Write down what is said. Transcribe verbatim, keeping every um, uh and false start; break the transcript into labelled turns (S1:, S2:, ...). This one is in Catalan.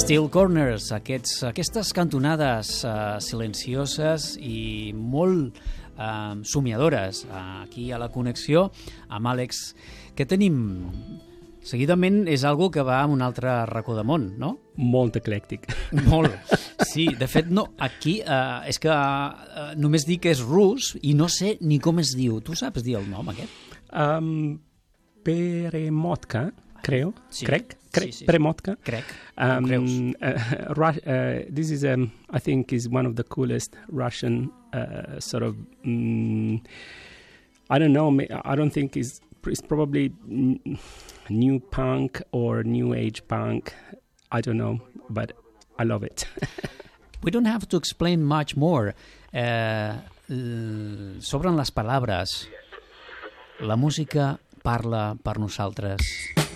S1: Steel Corners, aquests, aquestes cantonades uh, silencioses i molt uh, somiadores uh, aquí a la connexió amb Àlex. Què tenim? Seguidament és algo que va a un altre racó de món, no?
S2: Molt eclèctic.
S1: Molt. Sí, de fet, no, aquí uh, és que uh, només dic que és rus i no sé ni com es diu. Tu saps dir el nom aquest?
S2: Um, Peremotka, creo.
S1: Sí.
S2: Crec. Crec.
S1: Sí, sí.
S2: Peremotka.
S1: Crec.
S2: Um,
S1: creus?
S2: uh, Ru- uh, this is, um, I think, is one of the coolest Russian uh, sort of. Um, I don't know. I don't think it's, it's probably new punk or new age punk. I don't know, but I love it.
S1: We don't have to explain much more. Eh, sobren les paraules. La música parla per nosaltres.